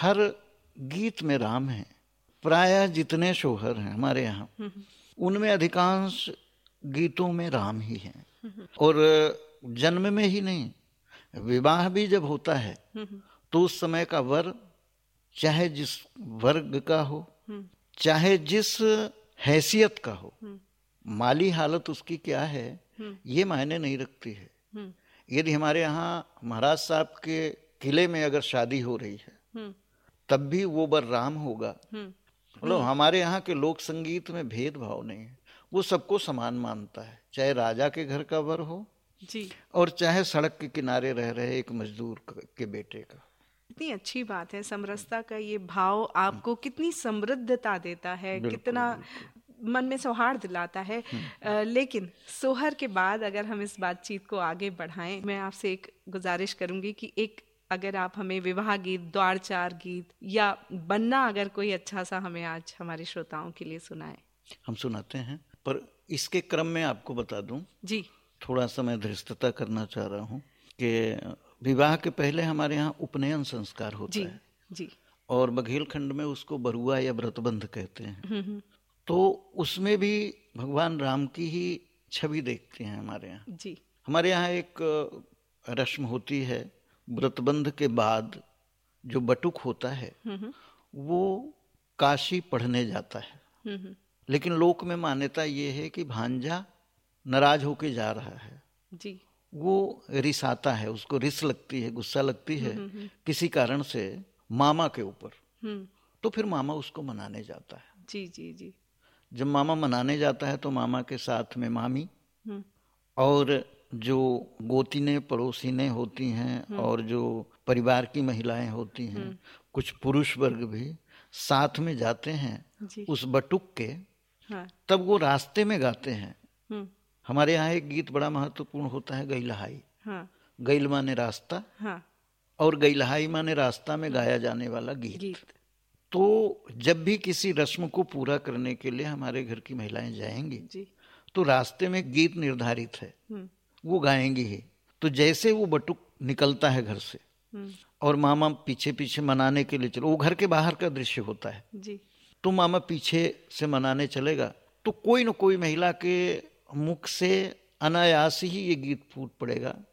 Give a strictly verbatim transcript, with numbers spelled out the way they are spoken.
हर गीत में राम है। प्रायः जितने शोहर हैं हमारे यहाँ, उनमें अधिकांश गीतों में राम ही हैं। और जन्म में ही नहीं, विवाह भी जब होता है तो उस समय का वर चाहे जिस वर्ग का हो, चाहे जिस हैसियत का हो, माली हालत उसकी क्या है ये मायने नहीं रखती है। यदि हमारे यहाँ महाराज साहब के किले में अगर शादी हो रही है तब भी वो वर राम होगा। मतलब हमारे यहाँ के लोक संगीत में भेदभाव नहीं है, वो सबको समान मानता है, चाहे राजा के घर का वर हो जी और चाहे सड़क के किनारे रह रहे एक मजदूर के बेटे का। कितनी अच्छी बात है, समरसता का ये भाव आपको कितनी समृद्धता देता है, कितना मन में सौहार्द दिलाता है। आ, लेकिन सोहर के बाद अगर हम इस बातचीत को आगे बढ़ाएं, मैं आपसे एक गुजारिश करूंगी कि एक अगर आप हमें विवाह गीत, द्वार चार गीत या बन्ना अगर कोई अच्छा सा हमें आज हमारे श्रोताओं के लिए सुनाए। हम सुनाते हैं, पर इसके क्रम में आपको बता दूं जी, थोड़ा सा मैं धृष्टता करना चाह रहा हूं कि विवाह के पहले हमारे यहाँ उपनयन संस्कार होता जी, है जी। और बघेलखंड में उसको बरुआ या व्रतबंध कहते हैं। तो उसमें भी भगवान राम की ही छवि देखते हैं हमारे यहाँ। जी। हमारे यहाँ एक रस्म होती है, व्रतबंध के बाद जो बटुक होता है वो काशी पढ़ने जाता है। लेकिन लोक में मान्यता ये है कि भांजा नाराज होके जा रहा है जी, वो रिसाता है, उसको रिस लगती है, गुस्सा लगती है किसी कारण से मामा के ऊपर, तो फिर मामा उसको मनाने जाता है। जी जी जी। जब मामा मनाने जाता है तो मामा के साथ में मामी और जो गोतीने पड़ोसीने होती हैं और जो परिवार की महिलाएं होती हैं, कुछ पुरुष वर्ग भी साथ में जाते हैं उस बटुक के। हाँ। तब वो रास्ते में गाते हैं। हमारे यहाँ एक गीत बड़ा महत्वपूर्ण होता है, गैलहाई। हाँ। गैल माने रास्ता, हाँ। और गैलहाई माने रास्ता में गाया जाने वाला गीत। गीत। तो जब भी किसी रस्म को पूरा करने के लिए हमारे घर की महिलाएं जाएंगी जी, तो रास्ते में गीत निर्धारित है, वो गाएंगी ही। तो जैसे वो बटुक निकलता है घर से और मामा पीछे पीछे मनाने के लिए चलो, वो घर के बाहर का दृश्य होता है जी, तो मामा पीछे से मनाने चलेगा तो कोई न कोई महिला के मुख से अनायास ही ये गीत फूट पड़ेगा